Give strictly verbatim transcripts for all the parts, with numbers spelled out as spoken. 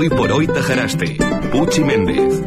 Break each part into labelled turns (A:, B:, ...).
A: Hoy por hoy Tajaraste. Puchi Méndez.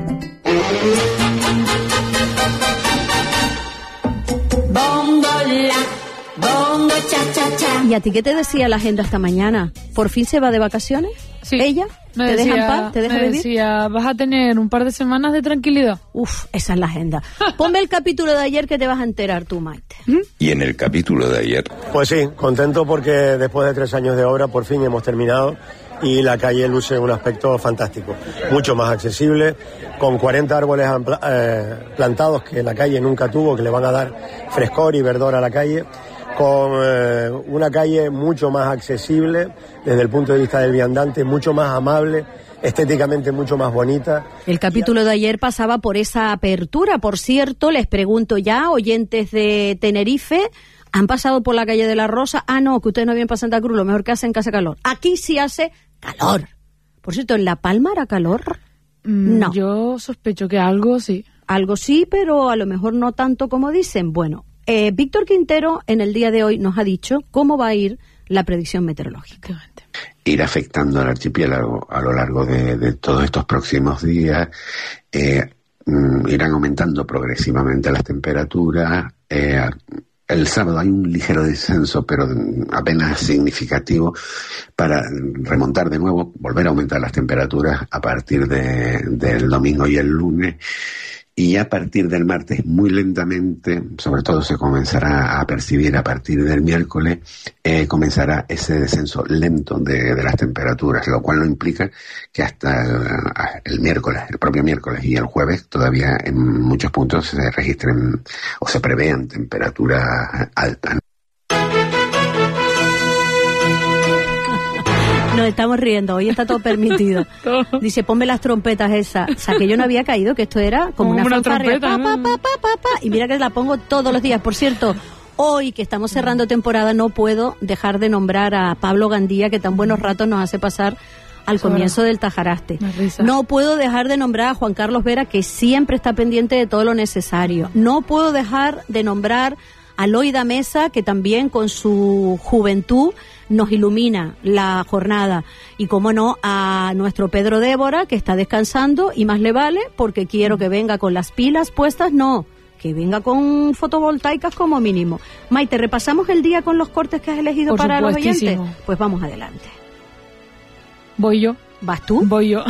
B: ¿Y a ti qué te decía la agenda esta mañana? ¿Por fin se va de vacaciones?
C: Sí.
B: ¿Ella?
C: Me
B: ¿Te
C: decía,
B: deja en paz? ¿Te deja
C: me
B: vivir?
C: decía, vas a tener un par de semanas de tranquilidad.
B: Uf, esa es la agenda. Ponme el capítulo de ayer que te vas a enterar tú, Maite.
A: Y en el capítulo de ayer...
D: Pues sí, contento porque después de tres años de obra por fin hemos terminado y la calle luce un aspecto fantástico, mucho más accesible, con cuarenta árboles ampla- eh, plantados que la calle nunca tuvo, que le van a dar frescor y verdor a la calle, con eh, una calle mucho más accesible desde el punto de vista del viandante, mucho más amable, estéticamente mucho más bonita.
B: El capítulo de ayer pasaba por esa apertura. Por cierto, les pregunto ya, oyentes de Tenerife, ¿han pasado por la calle de la Rosa? Ah, no, que ustedes no vienen para Santa Cruz, lo mejor que hacen que hace calor. Aquí sí hace calor. Por cierto, ¿en La Palma hará calor?
C: Mm,
B: No.
C: Yo sospecho que algo sí.
B: Algo sí, pero a lo mejor no tanto como dicen. Bueno, eh, Víctor Quintero en el día de hoy nos ha dicho cómo va a ir la predicción meteorológica.
E: Ir afectando al archipiélago a lo largo de, de todos estos próximos días, eh, mm, irán aumentando progresivamente las temperaturas. Eh, el sábado hay un ligero descenso, pero apenas significativo, para remontar de nuevo, volver a aumentar las temperaturas a partir de, del domingo y el lunes. Y a partir del martes, muy lentamente, sobre todo se comenzará a percibir a partir del miércoles, eh, comenzará ese descenso lento de, de las temperaturas, lo cual no implica que hasta el, el miércoles, el propio miércoles y el jueves, todavía en muchos puntos se registren o se prevean temperaturas altas.
B: Nos estamos riendo, hoy está todo permitido. Dice, ponme las trompetas esas. O sea, que yo no había caído, que esto era como, como una, una fanfarria. Pa, pa, pa, pa, pa, pa. Y mira que la pongo todos los días. Por cierto, hoy que estamos cerrando temporada, no puedo dejar de nombrar a Pablo Gandía, que tan buenos ratos nos hace pasar al
C: Eso
B: comienzo
C: era.
B: del Tajaraste. No puedo dejar de nombrar a Juan Carlos Vera, que siempre está pendiente de todo lo necesario. No puedo dejar de nombrar a Loida Mesa, que también con su juventud nos ilumina la jornada. Y cómo no, a nuestro Pedro Débora, que está descansando, y más le vale, porque quiero que venga con las pilas puestas, no, que venga con fotovoltaicas como mínimo. Maite, ¿repasamos el día con los cortes que has elegido
C: Por
B: para los oyentes?
C: supuestísimo.
B: Pues vamos adelante.
C: Voy yo.
B: ¿Vas tú?
C: Voy yo.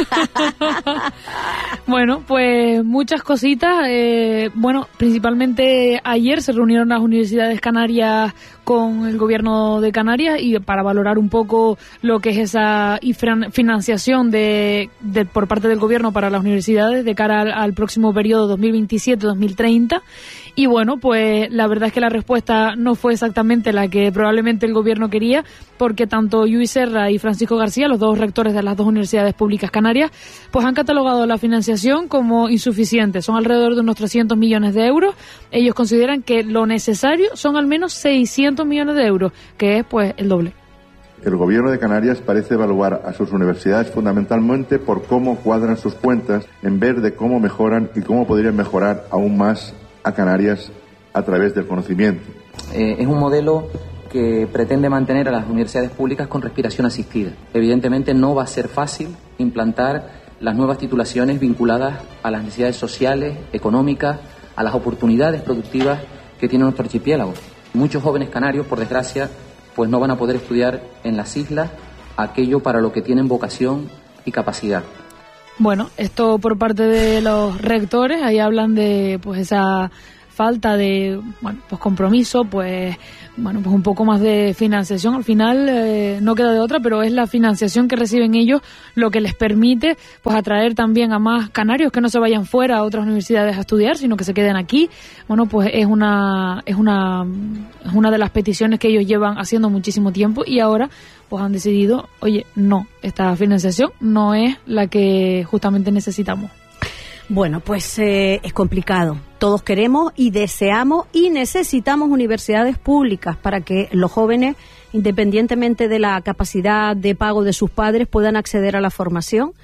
C: Bueno, pues muchas cositas. Eh, bueno, principalmente ayer se reunieron las universidades canarias con el gobierno de Canarias y para valorar un poco lo que es esa financiación de, de por parte del gobierno para las universidades de cara al, al próximo periodo dos mil veintisiete dos mil treinta. Y bueno, pues la verdad es que la respuesta no fue exactamente la que probablemente el gobierno quería, porque tanto Lluís Serra y Francisco García, los dos rectores de las dos universidades públicas canarias, pues han catalogado la financiación como insuficiente. Son alrededor de unos trescientos millones de euros. Ellos consideran que lo necesario son al menos seiscientos millones de euros, que es pues el doble.
F: El gobierno de Canarias parece evaluar a sus universidades fundamentalmente por cómo cuadran sus cuentas, en vez de cómo mejoran y cómo podrían mejorar aún más a Canarias a través del conocimiento.
G: Eh, es un modelo que pretende mantener a las universidades públicas con respiración asistida. Evidentemente no va a ser fácil implantar las nuevas titulaciones vinculadas a las necesidades sociales, económicas, a las oportunidades productivas que tiene nuestro archipiélago. Muchos jóvenes canarios, por desgracia, pues no van a poder estudiar en las islas aquello para lo que tienen vocación y capacidad.
C: Bueno, esto por parte de los rectores, ahí hablan de pues esa falta de bueno pues compromiso, pues bueno pues un poco más de financiación. Al final eh, no queda de otra, pero es la financiación que reciben ellos lo que les permite pues atraer también a más canarios que no se vayan fuera a otras universidades a estudiar, sino que se queden aquí. Bueno, pues es una es una es una de las peticiones que ellos llevan haciendo muchísimo tiempo y ahora pues han decidido, oye, no, esta financiación no es la que justamente necesitamos.
B: Bueno, pues eh, es complicado. Todos queremos y deseamos y necesitamos universidades públicas para que los jóvenes, independientemente de la capacidad de pago de sus padres, puedan acceder a la formación,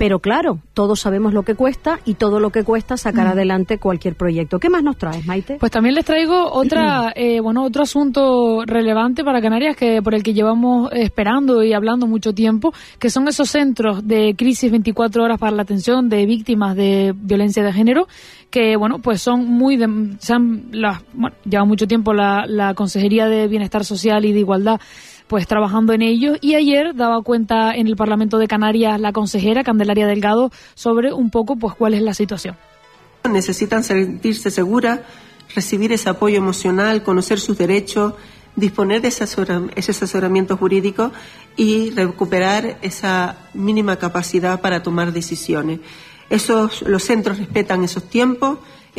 B: Pero claro, todos sabemos lo que cuesta y todo lo que cuesta sacar mm. adelante cualquier proyecto. ¿Qué más nos traes, Maite?
C: Pues también les traigo otra, eh, bueno, otro asunto relevante para Canarias, que por el que llevamos esperando y hablando mucho tiempo, que son esos centros de crisis veinticuatro horas para la atención de víctimas de violencia de género, que bueno, pues son muy de, se han, la, bueno, lleva mucho tiempo la, la Consejería de Bienestar Social y de Igualdad pues trabajando en ello, y ayer daba cuenta en el Parlamento de Canarias la consejera Candelaria Delgado sobre un poco pues cuál es la situación.
H: Necesitan sentirse seguras, recibir ese apoyo emocional, conocer sus derechos, disponer de ese, asesor- ese asesoramiento jurídico y recuperar esa mínima capacidad para tomar decisiones. Esos, los centros respetan esos tiempos,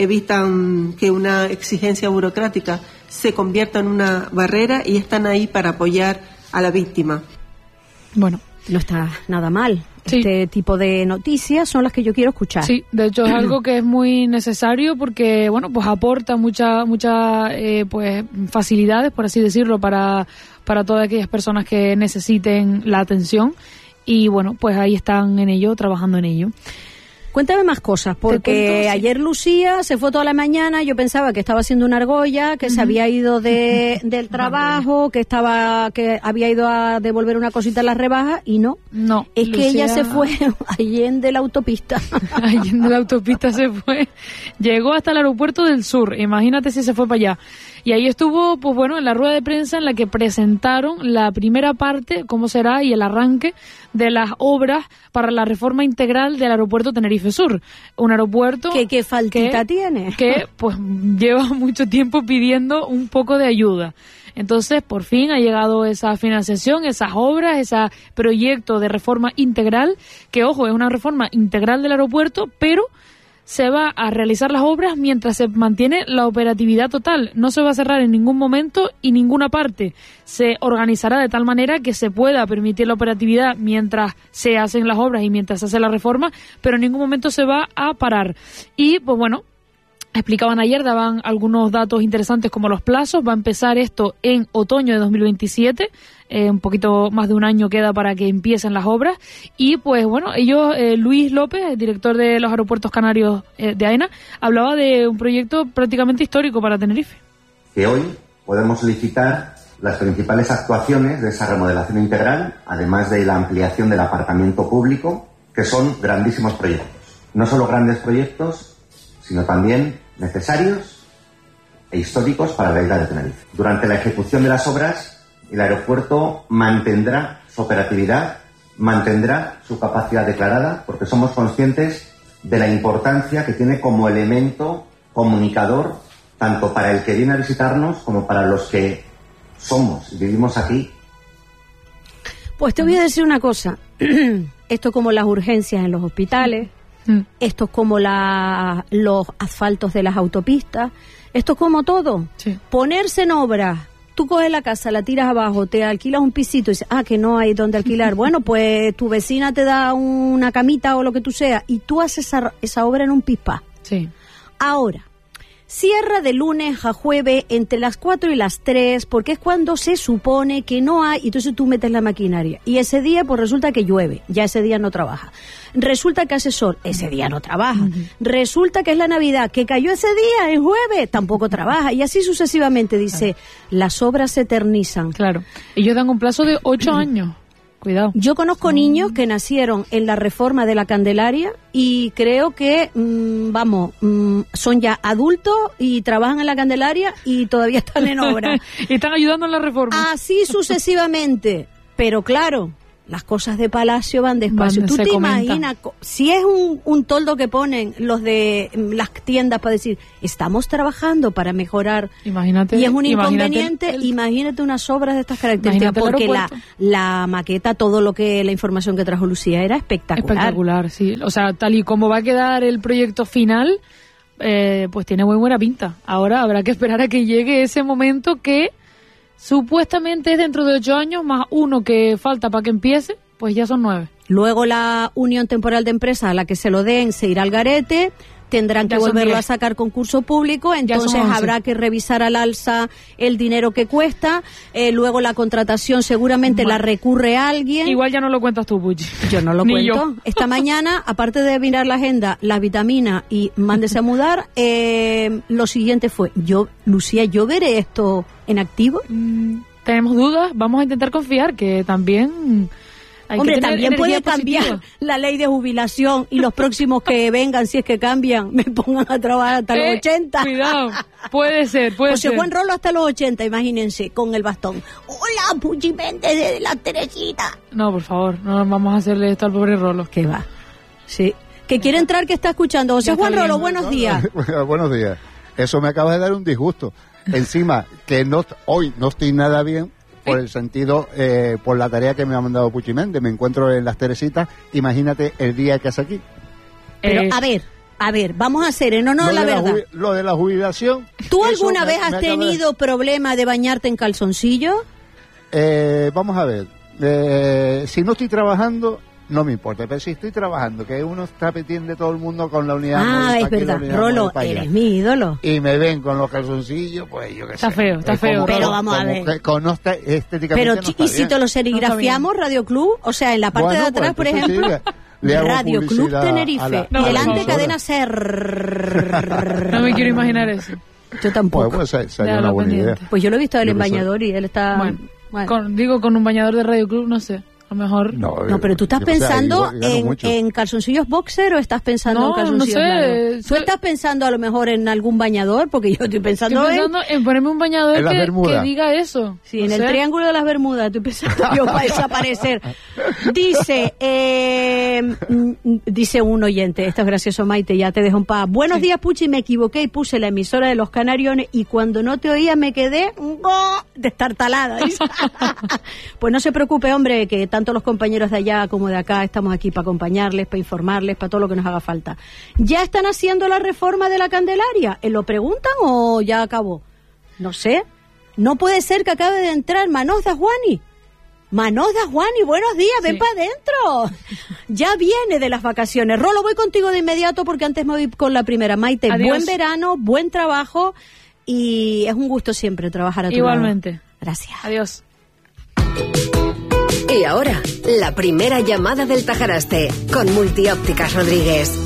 H: evitan que una exigencia burocrática se convierta en una barrera y están ahí para apoyar a la víctima.
B: Bueno, no está nada mal. Sí. Este tipo de noticias son las que yo quiero escuchar.
C: Sí, de hecho es algo que es muy necesario porque, bueno, pues aporta mucha, mucha, eh, pues facilidades, por así decirlo, para, para todas aquellas personas que necesiten la atención, y bueno, pues ahí están en ello, trabajando en ello.
B: Cuéntame más cosas, porque cuento, sí. Ayer Lucía se fue toda la mañana, yo pensaba que estaba haciendo una argolla, que uh-huh. se había ido de, del trabajo, que estaba que había ido a devolver una cosita en las rebajas, y no.
C: No.
B: Es
C: Lucía...
B: que ella se fue allende la autopista.
C: Allende la autopista se fue. Llegó hasta el aeropuerto del sur, imagínate si se fue para allá. Y ahí estuvo, pues bueno, en la rueda de prensa en la que presentaron la primera parte, cómo será, y el arranque de las obras para la reforma integral del aeropuerto Tenerife Sur. Un aeropuerto
B: que qué faltita
C: que,
B: tiene.
C: Que pues lleva mucho tiempo pidiendo un poco de ayuda. Entonces, por fin ha llegado esa financiación, esas obras, ese proyecto de reforma integral, que ojo, es una reforma integral del aeropuerto, pero se va a realizar las obras mientras se mantiene la operatividad total. No se va a cerrar en ningún momento y ninguna parte. Se organizará de tal manera que se pueda permitir la operatividad mientras se hacen las obras y mientras se hace la reforma, pero en ningún momento se va a parar. Y, pues bueno, explicaban ayer, daban algunos datos interesantes como los plazos. Va a empezar esto en otoño de dos mil veintisiete, eh, un poquito más de un año queda para que empiecen las obras. Y pues bueno, ellos, eh, Luis López, el director de los aeropuertos canarios eh, de AENA, hablaba de un proyecto prácticamente histórico para Tenerife.
I: Que hoy podemos licitar las principales actuaciones de esa remodelación integral, además de la ampliación del aparcamiento público, que son grandísimos proyectos. No solo grandes proyectos, sino también necesarios e históricos para la isla de Tenerife. Durante la ejecución de las obras, el aeropuerto mantendrá su operatividad, mantendrá su capacidad declarada, porque somos conscientes de la importancia que tiene como elemento comunicador, tanto para el que viene a visitarnos como para los que somos y vivimos aquí.
B: Pues te voy a decir una cosa. Esto es como las urgencias en los hospitales, mm. esto es como la, los asfaltos de las autopistas, esto es como todo. Sí. Ponerse en obra. Tú coges la casa, la tiras abajo, te alquilas un pisito y dices, ah, que no hay donde alquilar. Bueno, pues tu vecina te da una camita o lo que tú sea y tú haces esa, esa obra en un pispá.
C: Sí.
B: Ahora, cierra de lunes a jueves entre las cuatro y las tres, porque es cuando se supone que no hay, y entonces tú metes la maquinaria. Y ese día, pues resulta que llueve, ya ese día no trabaja. Resulta que hace sol, ese día no trabaja. Uh-huh. Resulta que es la Navidad, que cayó ese día, el jueves, tampoco trabaja. Y así sucesivamente, dice, claro. Las obras se eternizan.
C: Claro. Ellos dan un plazo de ocho años. Cuidado.
B: Yo conozco oh. niños que nacieron en la reforma de la Candelaria y creo que, mmm, vamos, mmm, son ya adultos y trabajan en la Candelaria y todavía están en obra.
C: Y están ayudando en la reforma.
B: Así sucesivamente. Pero claro, las cosas de Palacio van despacio. Van, ¿Tú te comenta. imaginas? Si es un, un toldo que ponen los de las tiendas para decir, estamos trabajando para mejorar,
C: imagínate,
B: y es un inconveniente,
C: imagínate, el,
B: imagínate unas obras de estas características, porque la, la maqueta, todo lo que, la información que trajo Lucía era espectacular.
C: Espectacular, sí. O sea, tal y como va a quedar el proyecto final, eh, pues tiene muy buena pinta. Ahora habrá que esperar a que llegue ese momento que supuestamente es dentro de ocho años, más uno que falta para que empiece, pues ya son nueve.
B: Luego la unión temporal de empresas a la que se lo den se irá al garete, tendrán que
C: Ya son
B: volverlo
C: diez.
B: a sacar concurso público, entonces
C: once.
B: habrá que revisar al alza el dinero que cuesta, eh, luego la contratación seguramente
C: Bueno.
B: la recurre a alguien.
C: Igual ya no lo cuentas tú, Puchi.
B: Yo no lo
C: Ni
B: cuento.
C: yo.
B: Esta mañana, aparte de mirar la agenda, las vitaminas y mándese a mudar, eh, lo siguiente fue, yo, Lucía, ¿yo veré esto en activo?
C: Mm, tenemos dudas, vamos a intentar confiar que también hay
B: Hombre,
C: que tener
B: también puede
C: energía
B: cambiar
C: positiva.
B: la ley de jubilación y los próximos que vengan, si es que cambian, me pongan a trabajar hasta
C: Eh,
B: los ochenta.
C: Cuidado, puede ser, puede
B: José
C: ser.
B: Juan Rolo hasta los ochenta, imagínense, con el bastón. Hola, Puchi Méndez de la Teresita.
C: No, por favor, no vamos a hacerle esto al pobre Rolo.
B: Que va. Sí. Que quiere entrar, que está escuchando. José
C: Ya está
B: Juan Rolo,
C: bien.
B: buenos días.
J: Buenos días. Eso me acaba de dar un disgusto. Encima, que no hoy no estoy nada bien por el sentido, eh, por la tarea que me ha mandado Puchi Méndez. Me encuentro en las Teresitas. Imagínate el día que hace aquí.
B: Pero,
C: Eh,
B: a ver, a ver, vamos a hacer en honor a
J: Lo
B: la
J: de
B: verdad.
J: jubi- lo de la jubilación.
B: ¿Tú
J: eso
B: alguna
J: me-
B: vez
J: me
B: has
J: acaba de-
B: tenido problema de bañarte en calzoncillo?
J: Eh, vamos a ver. Eh, si no estoy trabajando, no me importa. Pero si estoy trabajando, que uno está metiendo todo el mundo con la unidad móvil
B: Ah,
J: pa'
B: es
J: aquí, la
B: verdad.
J: unidad
B: Rolo,
J: móvil pa' allá,
B: eres mi ídolo.
J: y me ven con los calzoncillos, pues yo qué
C: Está
J: sé.
C: feo, está
J: Es
C: feo,
J: como-
B: Pero vamos a
J: como
B: ver.
J: que con no está- estéticamente
B: Pero,
J: no
B: chi-
J: está
B: ¿y si
J: bien.
B: te lo serigrafiamos, Radio Club? O sea, en la parte
J: Bueno,
B: de atrás,
J: pues
B: por
J: entonces
B: ejemplo,
J: sí, le- le hago
B: Radio Club
J: publicidad
B: Tenerife.
J: a la-
B: y
C: a la
B: delante
J: emisora.
B: cadena Ser.
C: No me quiero imaginar eso.
B: Yo tampoco.
J: Pues, pues se- sería
C: Ya,
J: una
C: lo
J: buena idea.
C: pendiente.
B: Pues yo lo he visto a él
J: Yo
B: en
J: que sé.
B: bañador y él está...
C: Bueno,
B: bueno.
C: Con- digo, con un bañador de Radio Club, no sé. A lo mejor...
J: No,
B: No, pero tú estás
J: yo, o sea,
B: pensando
J: yo gano
B: en,
J: mucho.
B: en calzoncillos boxer o estás pensando
C: No,
B: en calzoncillos
C: no sé.
B: largos? ¿Tú estás pensando a lo mejor en algún bañador? Porque yo estoy pensando,
C: Estoy pensando en ponerme un bañador
J: En las
C: que,
J: Bermudas.
C: que diga eso.
B: Sí,
C: No
B: en el
C: sé.
B: Triángulo de las Bermudas, estoy pensando yo para desaparecer. Dice, eh, mm, dice un oyente, esto es gracioso, Maite, ya te dejo en paz. Buenos
C: Sí.
B: días, Puchi, me equivoqué y puse la emisora de los Canariones y cuando no te oía me quedé ¡oh! destartalada. Dice. Pues no se preocupe, hombre, que tanto los compañeros de allá como de acá estamos aquí para acompañarles, para informarles, para todo lo que nos haga falta. ¿Ya están haciendo la reforma de la Candelaria? ¿Eh, ¿Lo preguntan o ya acabó? No sé. No puede ser que acabe de entrar Manos da Juani. Manos da Juani, buenos días, ven
C: Sí.
B: para adentro. Ya viene de las vacaciones. Rolo, voy contigo de inmediato porque antes me voy con la primera. Maite,
C: Adiós.
B: buen verano, buen trabajo y es un gusto siempre trabajar a tu
C: Igualmente.
B: lado. Gracias.
C: Adiós.
K: Y ahora, la primera llamada del Tajaraste, con Multiópticas Rodríguez.